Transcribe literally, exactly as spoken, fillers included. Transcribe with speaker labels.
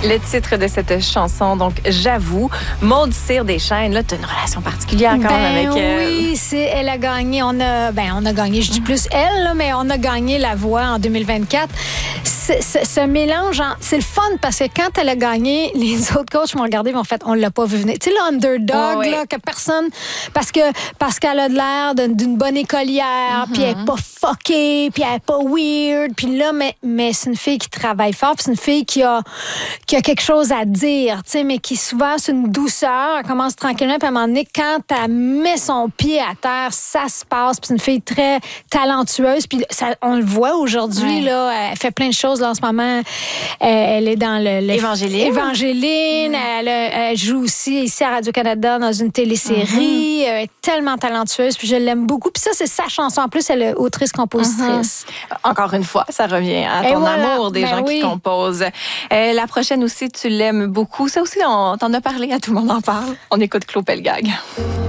Speaker 1: Le titre de cette chanson, donc J'avoue. Maude Cyr-Deschênes, là, tu as une relation particulière quand
Speaker 2: ben,
Speaker 1: même avec elle.
Speaker 2: Oui, c'est, elle a gagné. On a, ben, on a gagné, je dis plus elle, là, mais on a gagné La Voix en deux mille vingt-quatre. C'est, c'est, ce mélange, en, c'est le fun parce que quand elle a gagné, les autres coachs m'ont regardé et m'ont fait, on l'a pas vu venir. Tu sais, l'underdog,
Speaker 1: oh, oui.
Speaker 2: là, que personne. Parce que parce qu'elle a de l'air d'une, d'une bonne écolière, puis mm-hmm. elle est pas fuckée, puis elle est pas weird, puis là, mais, mais c'est une fille qui travaille fort, puis c'est une fille qui a, qui a quelque chose à dire, tu sais, mais qui souvent, c'est une douceur. Elle commence tranquillement, puis à un moment donné, quand elle met son pied à terre, ça se passe, puis c'est une fille très talentueuse, puis ça, on le voit aujourd'hui, ouais. là, elle fait plein de choses, là, en ce moment. Elle est dans le... le
Speaker 1: Évangéline.
Speaker 2: Évangéline. Mm. Elle, elle joue aussi ici à Radio-Canada dans une télésérie. Mm-hmm. Elle est tellement talentueuse, puis je l'aime beaucoup. Puis ça, c'est sa chanson. En plus, elle est autrice-compositrice.
Speaker 1: Mm-hmm. Encore une fois, ça revient à ton voilà. amour des ben gens oui. qui composent. Euh, la prochaine aussi, tu l'aimes beaucoup. Ça aussi, on t'en a parlé, à tout le monde en parle. On écoute Claude Pelgag.